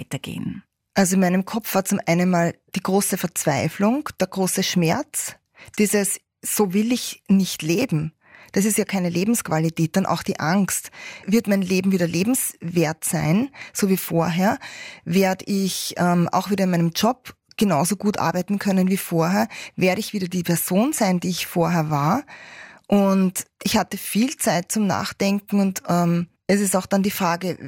weitergehen? Also in meinem Kopf war zum einen mal die große Verzweiflung, der große Schmerz, dieses so will ich nicht leben. Das ist ja keine Lebensqualität. Dann auch die Angst. Wird mein Leben wieder lebenswert sein, so wie vorher? Werde ich auch wieder in meinem Job genauso gut arbeiten können wie vorher? Werde ich wieder die Person sein, die ich vorher war? Und ich hatte viel Zeit zum Nachdenken und es ist auch dann die Frage,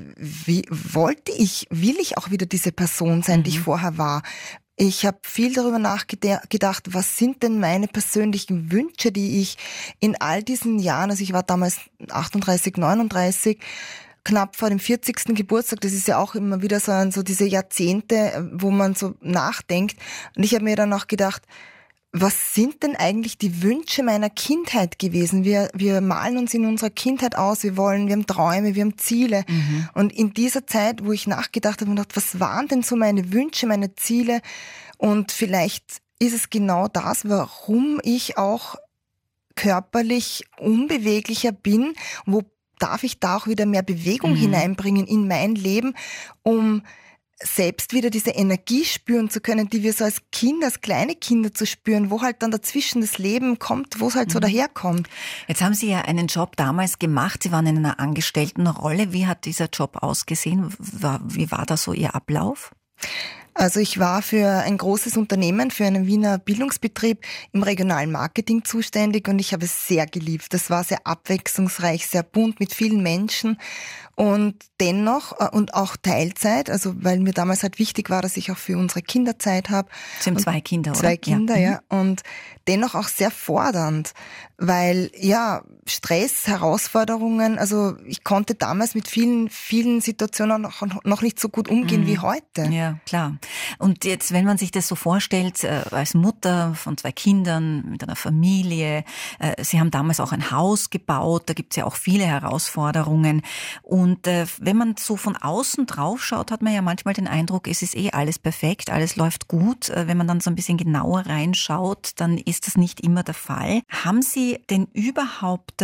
will ich auch wieder diese Person sein, die ich vorher war? Ich habe viel darüber nachgedacht, was sind denn meine persönlichen Wünsche, die ich in all diesen Jahren, also ich war damals 38, 39, knapp vor dem 40. Geburtstag, das ist ja auch immer wieder so diese Jahrzehnte, wo man so nachdenkt. Und ich habe mir dann auch gedacht, was sind denn eigentlich die Wünsche meiner Kindheit gewesen? Wir malen uns in unserer Kindheit aus, wir haben Träume, wir haben Ziele. Und in dieser Zeit, wo ich nachgedacht habe und gedacht, was waren denn so meine Wünsche, meine Ziele? Und vielleicht ist es genau das, warum ich auch körperlich unbeweglicher bin. Wo darf ich da auch wieder mehr Bewegung hineinbringen in mein Leben, um selbst wieder diese Energie spüren zu können, die wir so als Kinder, als kleine Kinder zu spüren, wo halt dann dazwischen das Leben kommt, wo es halt so daherkommt. Jetzt haben Sie ja einen Job damals gemacht, Sie waren in einer Angestelltenrolle. Wie hat dieser Job ausgesehen? Wie war da so Ihr Ablauf? Also ich war für ein großes Unternehmen, für einen Wiener Bildungsbetrieb im regionalen Marketing zuständig und ich habe es sehr geliebt. Das war sehr abwechslungsreich, sehr bunt mit vielen Menschen und dennoch und auch Teilzeit, also weil mir damals halt wichtig war, dass ich auch für unsere Kinder Zeit habe. Sie haben 2 Kinder, oder? 2 Kinder, ja. Und dennoch auch sehr fordernd, weil ja Stress, Herausforderungen, also ich konnte damals mit vielen Situationen noch nicht so gut umgehen wie heute. Ja, klar. Und jetzt, wenn man sich das so vorstellt, als Mutter von 2 Kindern, mit einer Familie, Sie haben damals auch ein Haus gebaut, da gibt's ja auch viele Herausforderungen. Und wenn man so von außen drauf schaut, hat man ja manchmal den Eindruck, es ist alles perfekt, alles läuft gut. Wenn man dann so ein bisschen genauer reinschaut, dann ist das nicht immer der Fall. Haben Sie denn überhaupt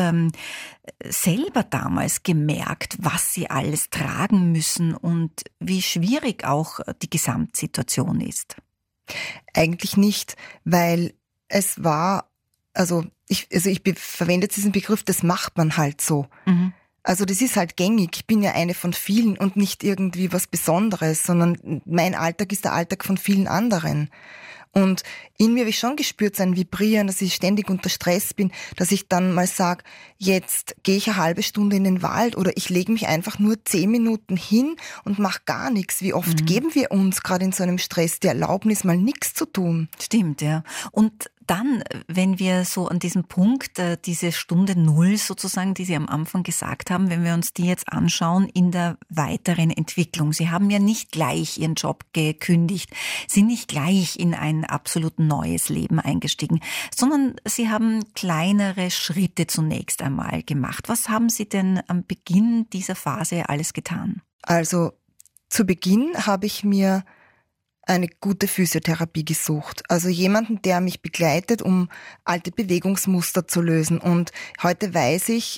selber damals gemerkt, was Sie alles tragen müssen und wie schwierig auch die Gesamtsituation ist? Eigentlich nicht, weil es war, ich verwende jetzt diesen Begriff, das macht man halt so. Also das ist halt gängig. Ich bin ja eine von vielen und nicht irgendwie was Besonderes, sondern mein Alltag ist der Alltag von vielen anderen. Und in mir habe ich schon gespürt, sein Vibrieren, dass ich ständig unter Stress bin, dass ich dann mal sage, jetzt gehe ich eine halbe Stunde in den Wald oder ich lege mich einfach nur 10 Minuten hin und mache gar nichts. Wie oft geben wir uns gerade in so einem Stress die Erlaubnis, mal nichts zu tun? Stimmt, ja. Und dann, wenn wir so an diesem Punkt, diese Stunde Null sozusagen, die Sie am Anfang gesagt haben, wenn wir uns die jetzt anschauen in der weiteren Entwicklung. Sie haben ja nicht gleich Ihren Job gekündigt, sind nicht gleich in ein absolut neues Leben eingestiegen, sondern Sie haben kleinere Schritte zunächst einmal gemacht. Was haben Sie denn am Beginn dieser Phase alles getan? Also zu Beginn habe ich mir eine gute Physiotherapie gesucht. Also jemanden, der mich begleitet, um alte Bewegungsmuster zu lösen. Und heute weiß ich,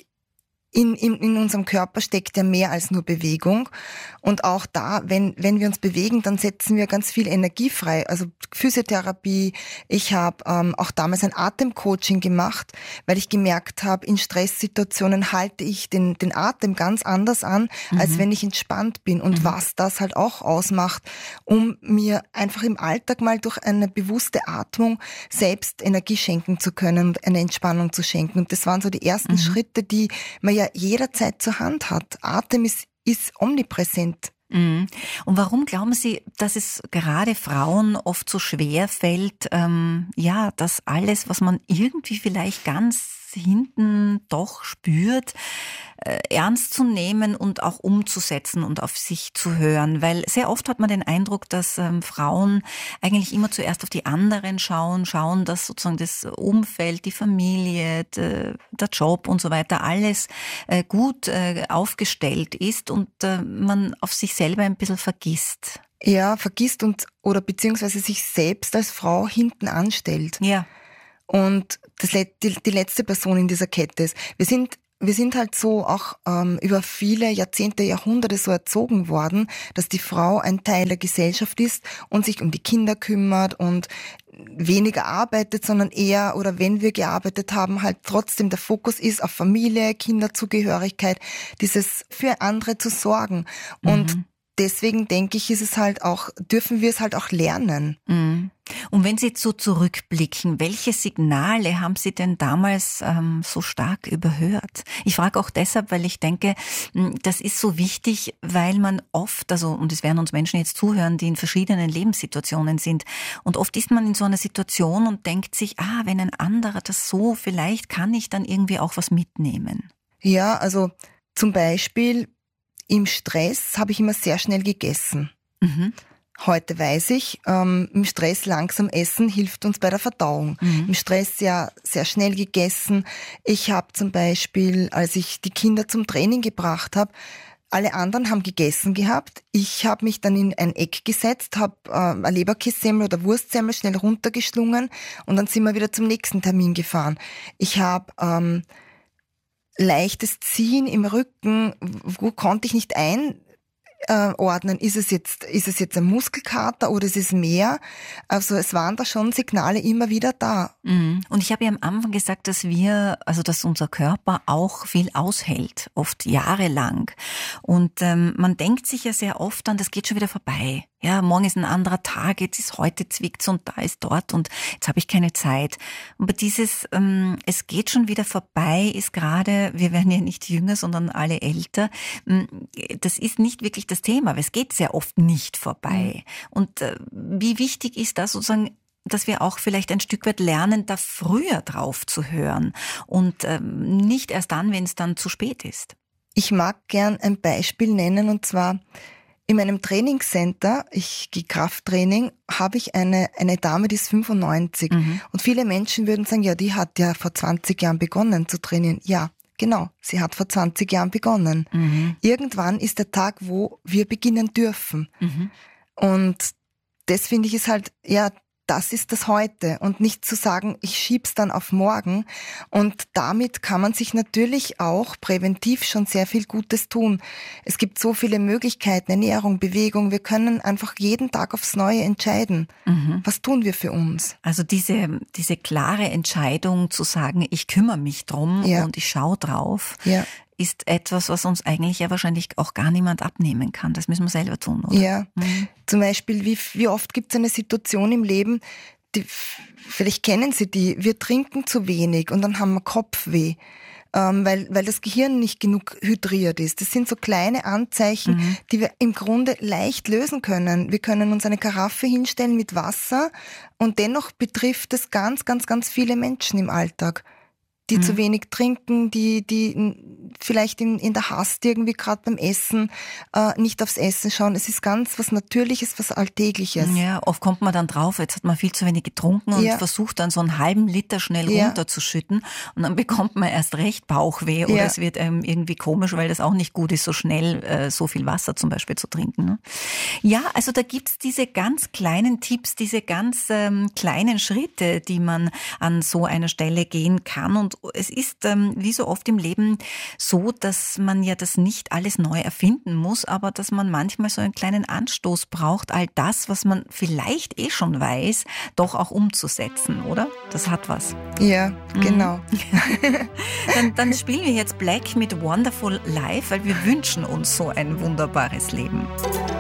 in unserem Körper steckt ja mehr als nur Bewegung. Und auch da, wenn wir uns bewegen, dann setzen wir ganz viel Energie frei. Also Physiotherapie. Ich habe auch damals ein Atemcoaching gemacht, weil ich gemerkt habe, in Stresssituationen halte ich den Atem ganz anders an, als wenn ich entspannt bin. Und was das halt auch ausmacht, um mir einfach im Alltag mal durch eine bewusste Atmung selbst Energie schenken zu können und eine Entspannung zu schenken. Und das waren so die ersten Schritte, die man ja jederzeit zur Hand hat. Atem ist omnipräsent. Und warum glauben Sie, dass es gerade Frauen oft so schwer fällt, das alles, was man irgendwie vielleicht ganz hinten doch spürt, ernst zu nehmen und auch umzusetzen und auf sich zu hören? Weil sehr oft hat man den Eindruck, dass Frauen eigentlich immer zuerst auf die anderen schauen, dass sozusagen das Umfeld, die Familie, der Job und so weiter alles gut aufgestellt ist und man auf sich selber ein bisschen vergisst. Ja, vergisst oder beziehungsweise sich selbst als Frau hinten anstellt. Ja. Und die letzte Person in dieser Kette ist. Wir sind wir sind halt so auch über viele Jahrzehnte, Jahrhunderte so erzogen worden, dass die Frau ein Teil der Gesellschaft ist und sich um die Kinder kümmert und weniger arbeitet, sondern eher, oder wenn wir gearbeitet haben, halt trotzdem der Fokus ist auf Familie, Kinderzugehörigkeit, dieses für andere zu sorgen. Und deswegen denke ich, ist es halt auch, dürfen wir es halt auch lernen. Mhm. Und wenn Sie so zurückblicken, welche Signale haben Sie denn damals so stark überhört? Ich frage auch deshalb, weil ich denke, das ist so wichtig, weil man oft, und es werden uns Menschen jetzt zuhören, die in verschiedenen Lebenssituationen sind, und oft ist man in so einer Situation und denkt sich, wenn ein anderer das so, vielleicht kann ich dann irgendwie auch was mitnehmen. Ja, also zum Beispiel im Stress habe ich immer sehr schnell gegessen. Mhm. Heute weiß ich, im Stress langsam essen hilft uns bei der Verdauung. Im Stress ja sehr schnell gegessen. Ich habe zum Beispiel, als ich die Kinder zum Training gebracht habe, alle anderen haben gegessen gehabt. Ich habe mich dann in ein Eck gesetzt, habe eine Leberkässemmel oder Wurstsemmel schnell runtergeschlungen und dann sind wir wieder zum nächsten Termin gefahren. Ich habe leichtes Ziehen im Rücken, wo konnte ich nicht einordnen, ist es jetzt ein Muskelkater oder ist es mehr? Also es waren da schon Signale immer wieder da. Und ich habe ja am Anfang gesagt, dass unser Körper auch viel aushält, oft jahrelang. Und man denkt sich ja sehr oft dann, das geht schon wieder vorbei. Ja, morgen ist ein anderer Tag, jetzt ist heute zwickt's und da ist dort und jetzt habe ich keine Zeit. Aber dieses, es geht schon wieder vorbei, ist gerade, wir werden ja nicht jünger, sondern alle älter, das ist nicht wirklich das Thema, weil es geht sehr oft nicht vorbei. Und wie wichtig ist das sozusagen, dass wir auch vielleicht ein Stück weit lernen, da früher drauf zu hören und nicht erst dann, wenn es dann zu spät ist. Ich mag gern ein Beispiel nennen, und zwar in meinem Trainingscenter, ich gehe Krafttraining, habe ich eine Dame, die ist 95. Und viele Menschen würden sagen, ja, die hat ja vor 20 Jahren begonnen zu trainieren. Ja, genau, sie hat vor 20 Jahren begonnen. Irgendwann ist der Tag, wo wir beginnen dürfen. Und das finde ich ist halt, ja, das ist das Heute und nicht zu sagen, ich schieb's dann auf morgen. Und damit kann man sich natürlich auch präventiv schon sehr viel Gutes tun. Es gibt so viele Möglichkeiten, Ernährung, Bewegung. Wir können einfach jeden Tag aufs Neue entscheiden. Was tun wir für uns? Also diese klare Entscheidung zu sagen, ich kümmere mich drum und ich schaue drauf. Ja. Ist etwas, was uns eigentlich ja wahrscheinlich auch gar niemand abnehmen kann. Das müssen wir selber tun, oder? Ja, zum Beispiel, wie oft gibt es eine Situation im Leben, vielleicht kennen Sie die, wir trinken zu wenig und dann haben wir Kopfweh, weil das Gehirn nicht genug hydriert ist. Das sind so kleine Anzeichen, die wir im Grunde leicht lösen können. Wir können uns eine Karaffe hinstellen mit Wasser und dennoch betrifft es ganz, ganz, ganz viele Menschen im Alltag, die zu wenig trinken, die vielleicht in der Hast irgendwie gerade beim Essen nicht aufs Essen schauen. Es ist ganz was Natürliches, was Alltägliches. Ja, oft kommt man dann drauf, jetzt hat man viel zu wenig getrunken und versucht dann so einen halben Liter schnell runterzuschütten und dann bekommt man erst recht Bauchweh oder es wird irgendwie komisch, weil das auch nicht gut ist, so schnell so viel Wasser zum Beispiel zu trinken. Ne? Ja, also da gibt's diese ganz kleinen Tipps, diese ganz kleinen Schritte, die man an so einer Stelle gehen kann. Und es ist wie so oft im Leben so, dass man ja das nicht alles neu erfinden muss, aber dass man manchmal so einen kleinen Anstoß braucht, all das, was man vielleicht schon weiß, doch auch umzusetzen, oder? Das hat was. Ja, genau. Dann spielen wir jetzt Black mit Wonderful Life, weil wir wünschen uns so ein wunderbares Leben.